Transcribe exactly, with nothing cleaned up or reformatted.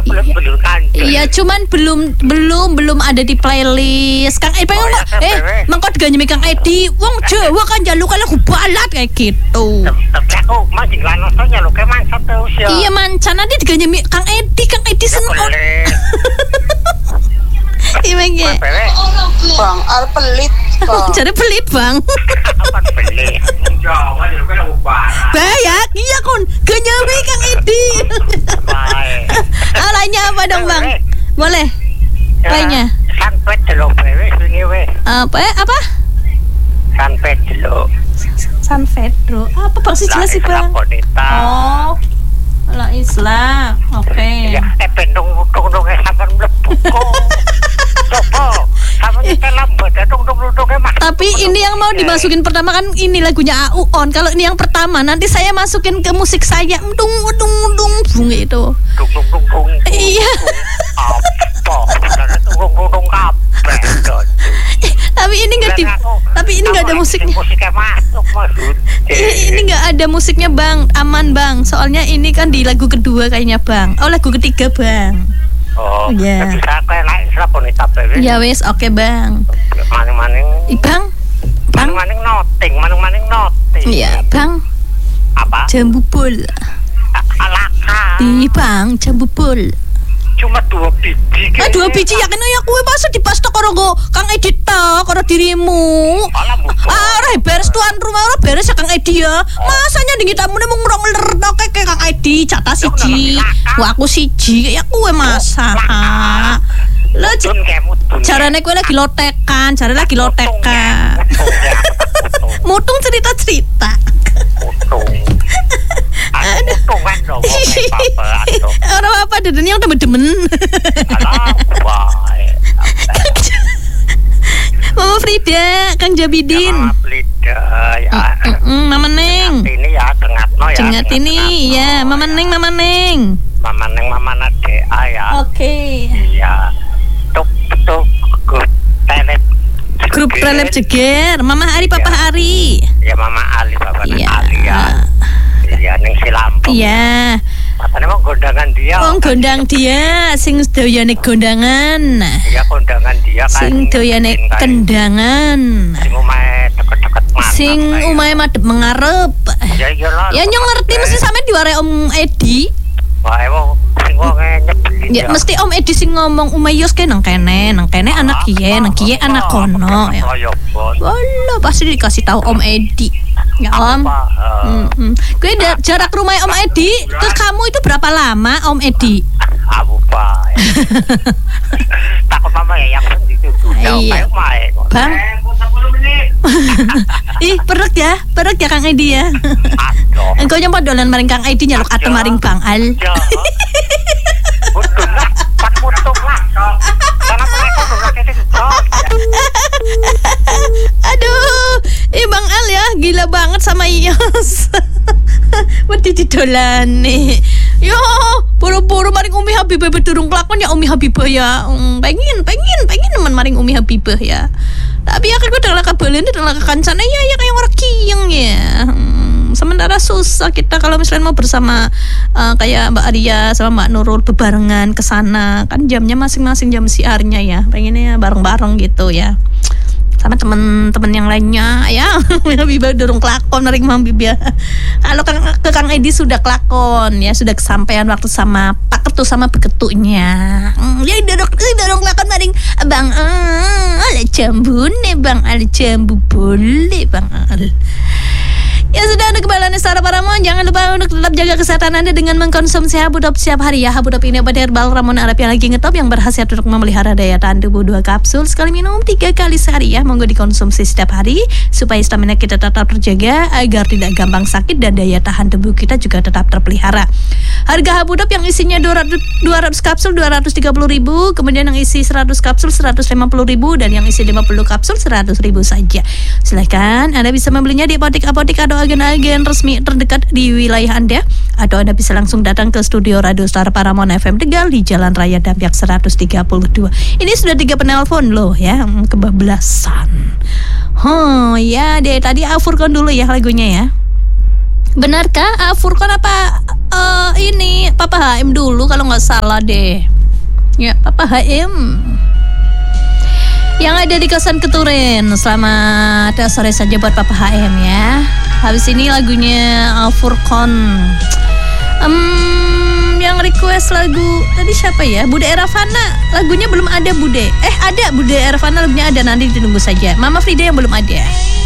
belum kangen. Iya, cuman belum belum belum ada di playlist. Kang Edi pengen oh, ya, eh mengko diganyemi Kang Edi. Wong Jawa kan njaluk lagu balat kayak gitu. Tapi aku mah dilanoso njaluk ke manca terus ya. Iya, manca nanti diganyemi Kang Edi, Kang Edi seneng. Iya, Bang. Bang, al pelit. Jadi pelit, Bang. Apa pelit? Jawa njaluk lagu balat. Bayak, iya kon. Ganyemi Kang Edi. Lainnya apa dong, Bang? Boleh. Lainnya. Sampai dulu bewe sini we. Apa? Apa? Sampai dulu. San Pedro. Apa Bang sih jelas sih, Bang? Oh. La Islam. Oke. Ya, eh pendung dong sampean mlebu kok. Coba. Sampeyan lambat dong-dong-dong mas. Tapi ini yang mau dimasukin pertama kan ini lagunya A U On. Kalau ini yang pertama nanti saya masukin ke musik saya. Dung dung dung bung itu. Dung dung dung dung. Iya. Apa? Dung dung dung kabeh. Tapi ini enggak di Tapi ini enggak ada musiknya. Musiknya masuk maksud. Ini enggak ada musiknya, Bang. Aman, Bang. Soalnya ini kan di lagu kedua kayaknya, Bang. Oh, lagu ketiga, Bang. Oh, ya. Bisa kayak naik selaponitas bebe. Ya wes, oke okay, Bang. Maning-maning. Bang. Bang. Maning-maning noting, maning-maning noting. Iya, Bang. Apa? Jambu bol. Alaka. Iya, Bang, jambu bol. Cuma dua biji. Ah, dua biji yakin ya kuwi masa dipastok karo go Kang Edi tok karo dirimu. Ah, ora beres tuan rumah ora beres ya Kang Edi ya. Masa nyandingi tamune mung rong ler tok ke Kang Edi jatah siji. Wah, aku siji ya kuwi masa. Lho carane kowe lagi lotekan, carane lagi lotekan. Mutung cerita-cerita. Mutung. Untungan dong. Orang apa dedennya yang demen-demen. Mama Frida, Kang Jabidin. Mama Frida, ya. Mama Neng. Ini ya, Cengatno ya. Cengat ini, ya. Mama Neng, Mama Neng. Mama Neng, Mama Nadea ya. Oke. Iya. Tuk, tuk, grup telep. Grup telep jeger. Mama Ari, Papa Ari. Ya, Mama Ali, Papa Ali ya. Iya, Neng si Lampung. Iya. Matane mau gondangan dia. Oh, gondang dia, sing doyane gondangan. Iya, gondangan dia kan. Sing doyane kendangan. Sing omahe deket-deket mantap. Sing omahe madhep mengarep. Ya iyalah. Ya nyong ngerti mesti sampe diware Om Edi. Wah, emang sing wonge nyebelin. Ya mesti Om Edi sing ngomong umayos ke nang kene, nang kene anak kiye, nang kiye anak kono ya. Walah, pasti dikasih tahu Om Edi. Ya Om. Heeh. Kowe jarak rumah Om Edi, terus kamu itu berapa lama Om Edi? Aku Pak. Takut mama ya yang dituduh. Kayak mae. Bang. sepuluh menit. Ih, perut ya, perut ya Kang Edi ya. Engkau nyampe dolan maring Kang Edi nyaluk atau maring Bang Al. Betul lah, pat mutung lah. Karena mereka udah Aduh, ih Bang Al ya, gila banget sama Iyos. Wedi didolane. Yo, buru-buru maring Umi Habibah bedurung kelakon ya Umi Habibah ya. Mm, pengen, pengen, pengen nemen maring Umi Habibah ya. Tapi ya kan gue udah laka balen, udah laka kancana ya, ya kayak orang kiyeng ya. Hmm, sementara susah kita kalau misalnya mau bersama uh, kayak Mbak Arya sama Mbak Nurul bebarengan ke sana. Kan jamnya masing-masing jam siarnya ya. Pengennya bareng-bareng gitu ya. Sama temen-temen yang lainnya ya. Habibah dorong kelakon maring Mam Bibia. Kalau Kang, ke Kang Edi sudah kelakon ya, sudah kesampaian waktu sama Pak Ketu sama Beketunya. Hmm, ya dorong dorong kelakon maring Bang Al jambu nih Bang Al jambu boleh Bang Al. Ya sudah, untuk kembali Nestara Paramon, jangan lupa untuk tetap jaga kesehatan Anda dengan mengkonsumsi Habudop setiap hari ya. Habudop ini obat herbal Ramon Arab yang lagi ngetop, yang berhasil untuk memelihara daya tahan tubuh. Dua kapsul sekali minum tiga kali sehari ya. Monggo dikonsumsi setiap hari supaya stamina kita tetap terjaga agar tidak gampang sakit dan daya tahan tubuh kita juga tetap terpelihara. Harga Habudop yang isinya dua ratus kapsul dua ratus tiga puluh ribu, kemudian yang isi seratus kapsul seratus lima puluh ribu, dan yang isi lima puluh kapsul seratus ribu saja. Silahkan Anda bisa membelinya di apotek-apotek atau agen-agen resmi terdekat di wilayah Anda, atau Anda bisa langsung datang ke studio Radio Star Paramon F M Tegal di Jalan Raya Dampyak seratus tiga puluh dua. Ini sudah tiga penelpon loh ya, kebablasan. Oh ya, deh tadi afurkan dulu ya lagunya ya. Benarkah uh, Furqan apa uh, ini Papa H M dulu kalau nggak salah deh. Ya, Papa H M yang ada di kosan Keturen. Selamat sore saja buat Papa H M ya. Habis ini lagunya uh, Furqan. Um, yang request lagu tadi siapa ya? Bude Eravana. Lagunya belum ada Bude. Eh ada Bude Eravana, lagunya ada, nanti ditunggu saja. Mama Frida yang belum ada.